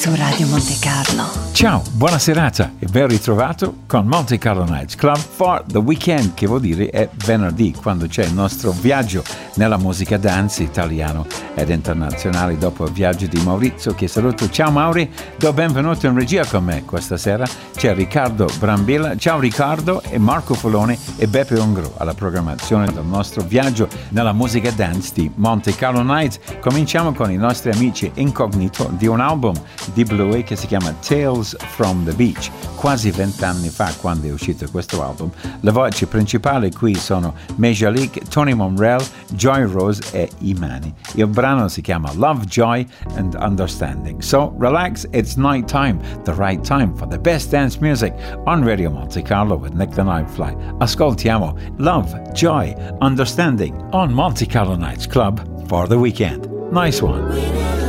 su Radio Monte Carlo. Ciao, buona serata e ben ritrovato con Monte Carlo Nights Club for the Weekend, che vuol dire è venerdì, quando c'è il nostro viaggio nella musica dance italiano ed internazionale dopo il viaggio di Maurizio, che saluto. Ciao Mauri, do benvenuto in regia con me questa sera. C'è Riccardo Brambilla, ciao Riccardo, e Marco Folone e Beppe Ongro alla programmazione del nostro viaggio nella musica dance di Monte Carlo Nights. Cominciamo con i nostri amici Incognito di un album di Bluey che si chiama Tales from the Beach. Quasi 20 anni fa, quando è uscito questo album, le voci principali qui sono Majalik, Tony Monrell, Joy Rose e Imani. Il brano si chiama Love, Joy and Understanding. So relax, it's night time, the right time for the best dance music on Radio Monte Carlo with Nick the Nightfly. Ascoltiamo Love, Joy, Understanding on Monte Carlo Nights Club for the Weekend. Nice one.